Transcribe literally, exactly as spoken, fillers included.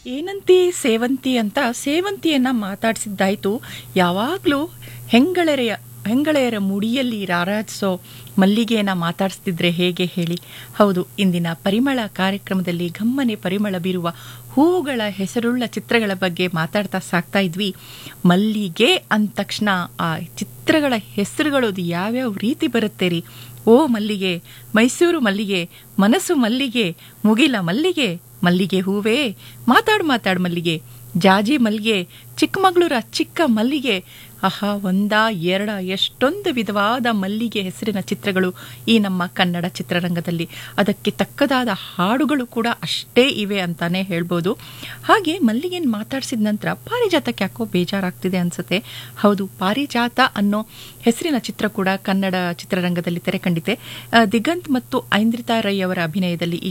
ಏನಂತಿ ಸೇವಂತಿ ಅಂತ ಸೇವಂತಿಯನ್ನ ಮಾತಾಡಿಸಿದ್ದಾಯ್ತು. ಯಾವಾಗಲೂ ಹೆಂಗಳೆರೆಯ ಹೆಂಗಳೆಯರ ಮುಡಿಯಲ್ಲಿ ರಾರಾಜಿಸೋ ಮಲ್ಲಿಗೆಯನ್ನ ಮಾತಾಡಿಸ್ತಿದ್ರೆ ಹೇಗೆ ಹೇಳಿ. ಹೌದು, ಇಂದಿನ ಪರಿಮಳ ಕಾರ್ಯಕ್ರಮದಲ್ಲಿ ಗಮ್ಮನೆ ಪರಿಮಳ ಬೀರುವ ಹೂವುಗಳ ಹೆಸರುಳ್ಳ ಚಿತ್ರಗಳ ಬಗ್ಗೆ ಮಾತಾಡ್ತಾ ಸಾಕ್ತಾ ಇದ್ವಿ. ಮಲ್ಲಿಗೆ ಅಂದ ತಕ್ಷಣ ಆ ಚಿತ್ರಗಳ ಹೆಸರುಗಳು ಯಾವ್ಯಾವ ರೀತಿ ಬರುತ್ತೆ ರೀ. ಓ ಮಲ್ಲಿಗೆ, ಮೈಸೂರು ಮಲ್ಲಿಗೆ, ಮನಸ್ಸು ಮಲ್ಲಿಗೆ, ಮುಗಿಲ ಮಲ್ಲಿಗೆ, ಮಲ್ಲಿಗೆ ಹೂವೇ, ಮಾತಾಡು ಮಾತಾಡು ಮಲ್ಲಿಗೆ, ಜಾಜಿ ಮಲ್ಲಿಗೆ, ಚಿಕ್ಕಮಗಳೂರ ಚಿಕ್ಕ ಮಲ್ಲಿಗೆ. ಆಹಾ, ಒಂದ ಎರಡ ಎಷ್ಟೊಂದು ವಿಧವಾದ ಮಲ್ಲಿಗೆ ಹೆಸರಿನ ಚಿತ್ರಗಳು ಈ ನಮ್ಮ ಕನ್ನಡ ಚಿತ್ರರಂಗದಲ್ಲಿ. ಅದಕ್ಕೆ ತಕ್ಕದಾದ ಹಾಡುಗಳು ಕೂಡ ಅಷ್ಟೇ ಇವೆ ಅಂತಾನೆ ಹೇಳ್ಬೋದು. ಹಾಗೆ ಮಲ್ಲಿಗೆನ್ ಮಾತಾಡಿಸಿದ ನಂತರ ಪಾರಿಜಾತಕ್ಕೆ ಯಾಕೋ ಬೇಜಾರಾಗ್ತಿದೆ ಅನ್ಸುತ್ತೆ. ಹೌದು, ಪಾರಿಜಾತ ಅನ್ನೋ ಹೆಸರಿನ ಚಿತ್ರ ಕೂಡ ಕನ್ನಡ ಚಿತ್ರರಂಗದಲ್ಲಿ ತೆರೆ ಕಂಡಿದೆ. ದಿಗಂತ್ ಮತ್ತು ಐಂದ್ರಿತಾ ರೈ ಅವರ ಅಭಿನಯದಲ್ಲಿ ಈ